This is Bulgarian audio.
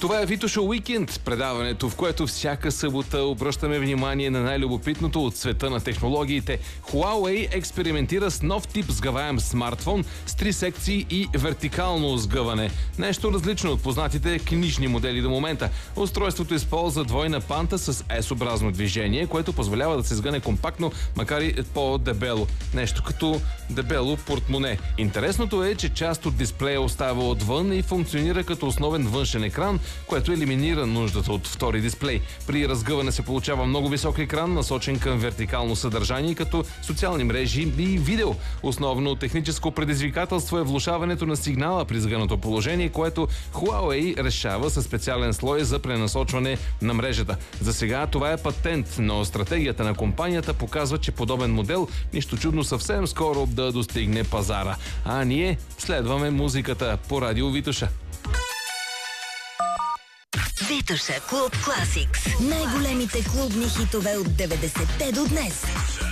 Това е Витоша Уикенд, предаването, в което всяка събота обръщаме внимание на най-любопитното от света на технологиите. Huawei експериментира с нов тип сгъваем смартфон с 3 секции и вертикално сгъване. Нещо различно от познатите книжни модели до момента. Устройството използва двойна панта с S-образно движение, което позволява да се сгъне компактно, макар и по-дебело. Нещо като дебело портмоне. Интересното е, че част от дисплея остава отвън и функционира като основен външен екран, което елиминира нуждата от втори дисплей. При разгъване се получава много висок екран, насочен към вертикално съдържание, като социални мрежи и видео. Основно техническо предизвикателство е влошаването на сигнала при сгънато положение, което Huawei решава със специален слой за пренасочване на мрежата. За сега това е патент, но стратегията на компанията показва, че подобен модел нищо чудно съвсем скоро да достигне пазара. А ние следваме музиката по радио Витоша. Витоша Клуб Класикс. Най-големите клубни хитове от 90-те до днес.